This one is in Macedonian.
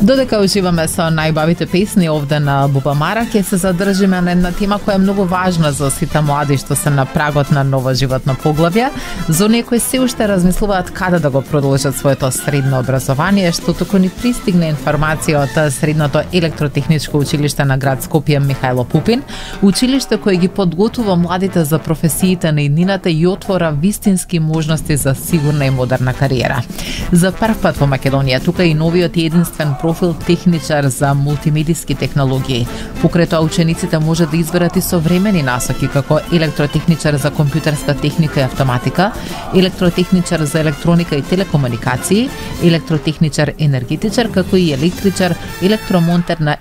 Додека уживаме со најбавите песни овде на Бубамара, ќе се задржиме на една тема која е многу важна за сите млади што се на прагот на ново животно поглавје, за оние кои се уште размислуваат каде да го продолжат своето средно образование, што току ни пристигна информација од Средното електротехничко училиште на град Скопје Михајло Пупин, училиште кој ги подготвува младите за професиите на иднината и отвора вистински можности за сигурна и модерна кариера. За прв пат во Македонија тука и новиот и единствен профил техничар за мултимедиски технологии. Покрај тоа учениците може да изберат и современи насоки како електротехничар за компјутерска техника и автоматика, електротехничар за електроника и телекомуникации, електротехничар енергетичар како и електричар, електромонтер на